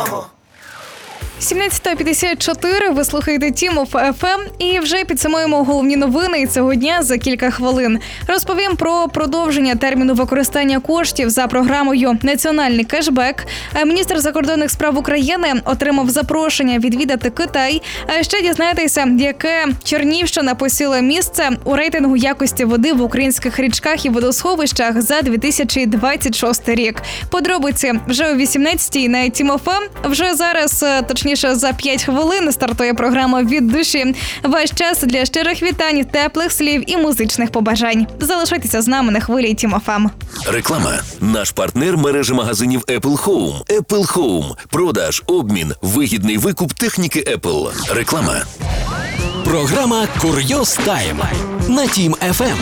мамо. 17:54, ви слухаєте Тім ФМ і вже підсумуємо головні новини цього дня за кілька хвилин. Розповім про продовження терміну використання коштів за програмою «Національний кешбек». Міністр закордонних справ України отримав запрошення відвідати Китай. А ще дізнаєтеся, яке Чернігівщина посіла місце у рейтингу якості води в українських річках і водосховищах за 2026 рік. Подробиці вже о 18:00 на Тім ФМ. Вже зараз, точніше, за 5 хвилин стартує програма «Від душі». Ваш час для щирих вітань, теплих слів і музичних побажань. Залишайтеся з нами на хвилі Тім ФМ. Реклама. Наш партнер – мережа магазинів Apple Home. Apple Home. Продаж, обмін, вигідний викуп техніки Apple. Реклама. Програма «Курйоз Тайм» на Тім ФМ.